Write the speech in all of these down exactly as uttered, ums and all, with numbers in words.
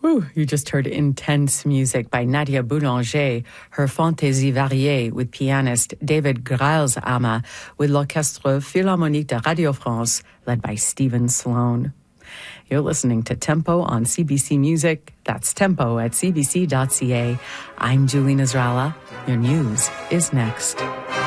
Whew, you just heard intense music by Nadia Boulanger, her Fantaisie variée with pianist David Greilshammer, with l'Orchestre Philharmonique de Radio France, led by Stephen Sloan. You're listening to Tempo on C B C Music. That's tempo at c b c dot c a. I'm Julie Nasrallah. Your news is next.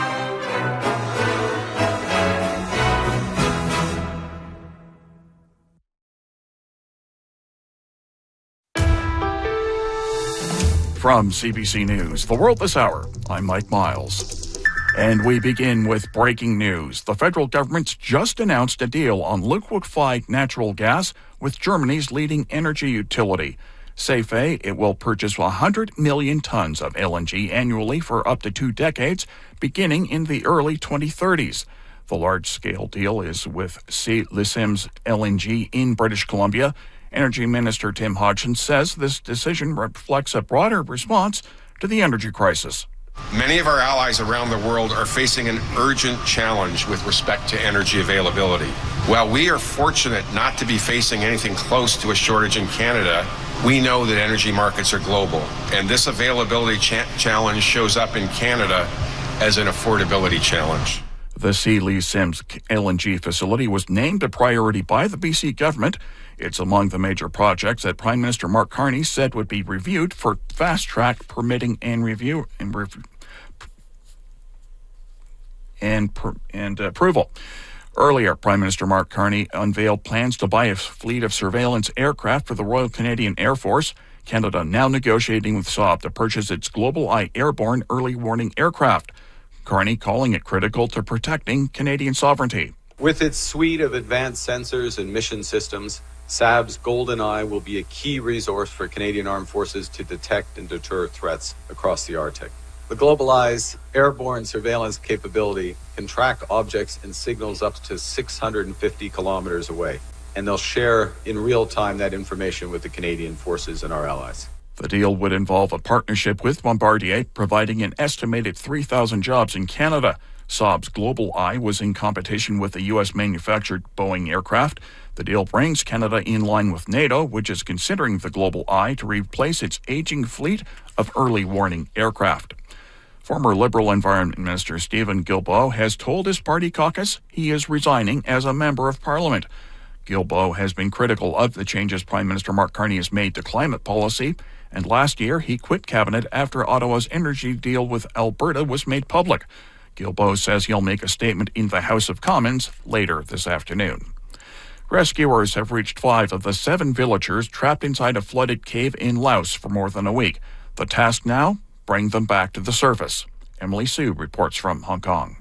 From C B C News, The World This Hour, I'm Mike Miles. And we begin with breaking news. The federal government's just announced a deal on liquefied natural gas with Germany's leading energy utility. Safe, it will purchase one hundred million tons of L N G annually for up to two decades, beginning in the early twenty thirties. The large-scale deal is with Lisem's L N G in British Columbia. Energy Minister Tim Hodgson says this decision reflects a broader response to the energy crisis. Many of our allies around the world are facing an urgent challenge with respect to energy availability. While we are fortunate not to be facing anything close to a shortage in Canada, we know that energy markets are global, and this availability cha- challenge shows up in Canada as an affordability challenge. The Sealy Sims L N G facility was named a priority by the B C government. It's among the major projects that Prime Minister Mark Carney said would be reviewed for fast-track permitting and review and, rev- and, per- and approval. Earlier, Prime Minister Mark Carney unveiled plans to buy a fleet of surveillance aircraft for the Royal Canadian Air Force. Canada now negotiating with Saab to purchase its Global Eye airborne early warning aircraft. Carney calling it critical to protecting Canadian sovereignty. With its suite of advanced sensors and mission systems, Saab's Golden Eye will be a key resource for Canadian Armed Forces to detect and deter threats across the Arctic. The Global Eye's airborne surveillance capability can track objects and signals up to six hundred fifty kilometers away, and they'll share in real time that information with the Canadian forces and our allies. The deal would involve a partnership with Bombardier, providing an estimated three thousand jobs in Canada. Saab's Global Eye was in competition with the U S-manufactured Boeing aircraft. The deal brings Canada in line with NATO, which is considering the Global Eye to replace its aging fleet of early warning aircraft. Former Liberal Environment Minister Stephen Guilbeault has told his party caucus he is resigning as a member of Parliament. Guilbeault has been critical of the changes Prime Minister Mark Carney has made to climate policy, and last year he quit cabinet after Ottawa's energy deal with Alberta was made public. Guilbeault says he'll make a statement in the House of Commons later this afternoon. Rescuers have reached five of the seven villagers trapped inside a flooded cave in Laos for more than a week. The task now, bring them back to the surface. Emily Sue reports from Hong Kong.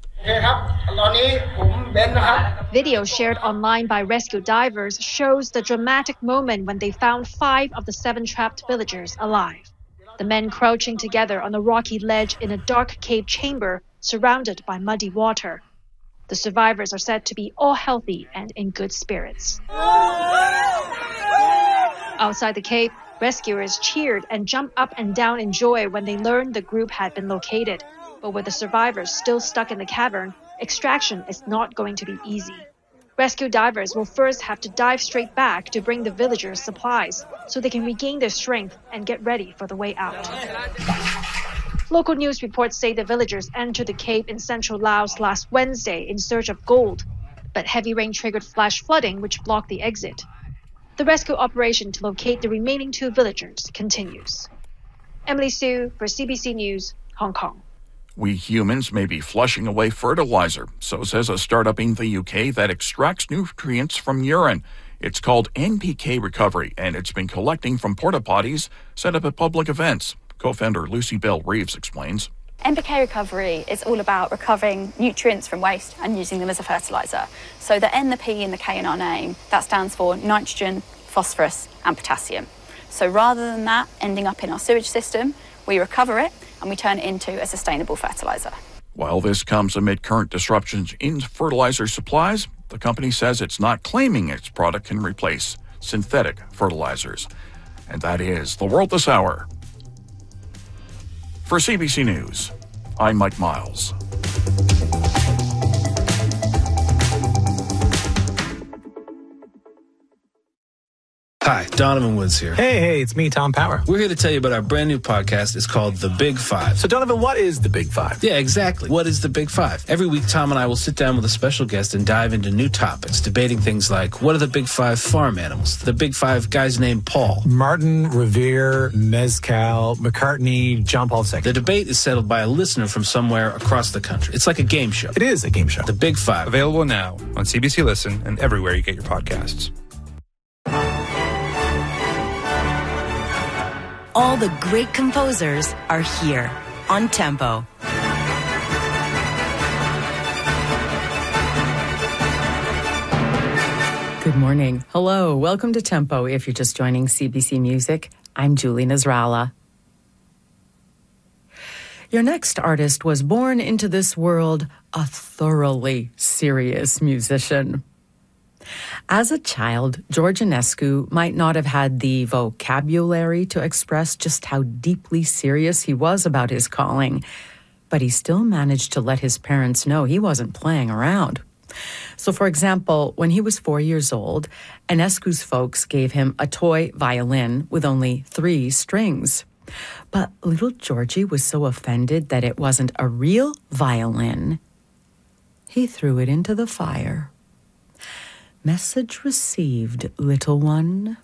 Video shared online by rescue divers shows the dramatic moment when they found five of the seven trapped villagers alive. The men crouching together on a rocky ledge in a dark cave chamber surrounded by muddy water. The survivors are said to be all healthy and in good spirits. Outside the cave, rescuers cheered and jumped up and down in joy when they learned the group had been located. But with the survivors still stuck in the cavern, extraction is not going to be easy. Rescue divers will first have to dive straight back to bring the villagers supplies so they can regain their strength and get ready for the way out. Local news reports say the villagers entered the cave in central Laos last Wednesday in search of gold, but heavy rain triggered flash flooding which blocked the exit. The rescue operation to locate the remaining two villagers continues. Emily Sue for C B C News, Hong Kong. We humans may be flushing away fertilizer, so says a startup in the U K that extracts nutrients from urine. It's called N P K Recovery, and it's been collecting from porta potties set up at public events. Co-founder Lucy Bell Reeves explains. N P K recovery is all about recovering nutrients from waste and using them as a fertiliser. So the N, the P and the K in our name, that stands for nitrogen, phosphorus and potassium. So rather than that ending up in our sewage system, we recover it and we turn it into a sustainable fertiliser. While this comes amid current disruptions in fertilizer supplies, the company says it's not claiming its product can replace synthetic fertilizers. And that is The World This Hour. For C B C News, I'm Mike Miles. Hi, Donovan Woods here. Hey, hey, it's me, Tom Power. We're here to tell you about our brand new podcast. It's called The Big Five. So, Donovan, what is The Big Five? Yeah, exactly. What is The Big Five? Every week, Tom and I will sit down with a special guest and dive into new topics, debating things like, what are the Big Five farm animals? The Big Five guys named Paul. Martin, Revere, Mezcal, McCartney, John Paul the Second. The debate is settled by a listener from somewhere across the country. It's like a game show. It is a game show. The Big Five. Available now on C B C Listen and everywhere you get your podcasts. All the great composers are here on Tempo. Good morning. Hello. Welcome to Tempo. If you're just joining C B C Music, I'm Julie Nasrallah. Your next artist was born into this world a thoroughly serious musician. As a child, George Enescu might not have had the vocabulary to express just how deeply serious he was about his calling, but he still managed to let his parents know he wasn't playing around. So, for example, when he was four years old, Enescu's folks gave him a toy violin with only three strings. But little Georgie was so offended that it wasn't a real violin, he threw it into the fire. Message received, little one.